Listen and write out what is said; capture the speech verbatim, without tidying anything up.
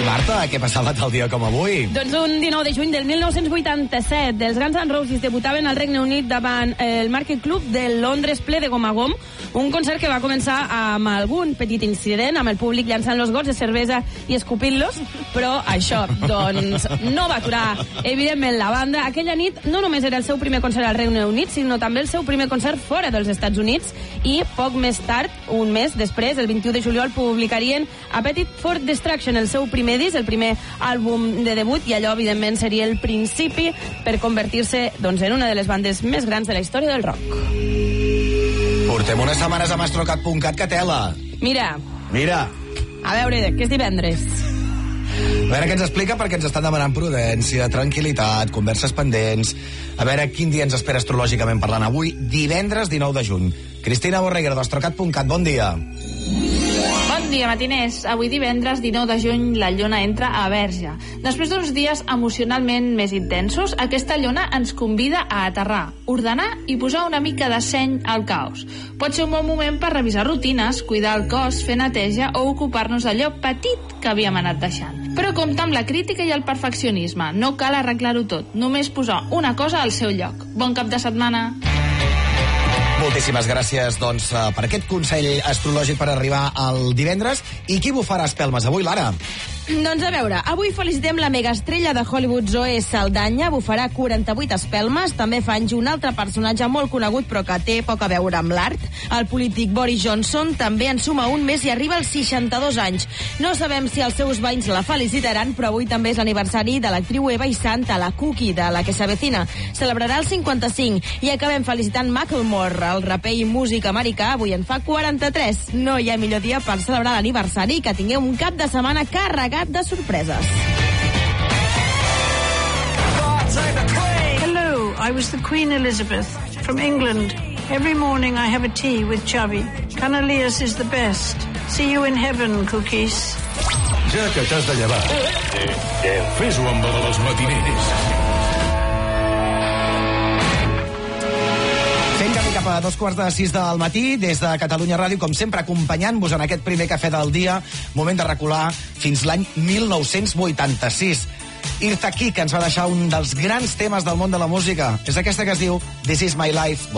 Marta, què passava tal dia com avui? Doncs un dinou de juny del mil nou-cents vuitanta-set, els Guns N' Roses debutaven al Regne Unit davant el Market Club de Londres ple de gom a gom, un concert que va començar amb algun petit incident, amb el públic llançant los gots de cervesa i escupint-los, però això, doncs, no va aturar, evidentment, la banda. Aquella nit no només era el seu primer concert al Regne Unit, sinó també el seu primer concert fora dels Estats Units, i poc més tard, un mes després, el vint-i-u de juliol, publicarien Appetite for Destruction, el seu primer disc, el primer àlbum de debut, i allò, evidentment, seria el principi per convertir-se doncs, en una de les bandes més grans de la història del rock. Portem unes setmanes a mastrocat punt cat que tela. Mira. Mira. A veure, que és divendres. A veure què ens explica, perquè ens estan demanant prudència, tranquil·litat, converses pendents. A veure quin dia ens espera astrològicament parlant avui, divendres dinou de juny. Cristina Borreguer, d'astrocat punt cat, bon dia. Bon dia, matiners. Avui divendres, dinou de juny, la lluna entra a Verge. Després d'uns dies emocionalment més intensos, aquesta lluna ens convida a aterrar, ordenar i posar una mica de seny al caos. Pot ser un bon moment per revisar rutines, cuidar el cos, fer neteja o ocupar-nos d'allò petit que havíem anat deixant. Però compta amb la crítica i el perfeccionisme. No cal arreglar-ho tot, només posar una cosa al seu lloc. Bon cap de setmana. Moltíssimes gràcies, doncs, per aquest consell astrològic per arribar al divendres. I qui bufarà espelmes avui, Lara? Doncs a veure, avui felicitem la megaestrella de Hollywood, Zoe Saldana, bufarà quaranta-vuit espelmes. També fa anys un altre personatge molt conegut però que té poc a veure amb l'art. El polític Boris Johnson també en suma un més i arriba als seixanta-dos anys. No sabem si els seus veïns la felicitaran, però avui també és l'aniversari de l'actriu Eva Santa, la Cookie, de La que s'avecina. Celebrarà el cinquanta-cinc. I acabem felicitant Macklemore, el raper i músic americà, avui en fa quaranta-tres. No hi ha millor dia per celebrar l'aniversari que tingueu un cap de setmana carregat de sorpreses. Hello, I was the Queen Elizabeth from England. Every morning I have a tea with Chubby. Canaleas is the best. See you in heaven, cookies. Ja que t'has de llevar, fes-ho amb els matiners. Fent camí cap a dos quarts de sis del matí, des de Catalunya Ràdio, com sempre, acompanyant-vos en aquest primer cafè del dia, moment de recular fins l'any mil nou-cents vuitanta-sis. Irta Kick, que ens va deixar un dels grans temes del món de la música. És aquesta que es diu This is my life.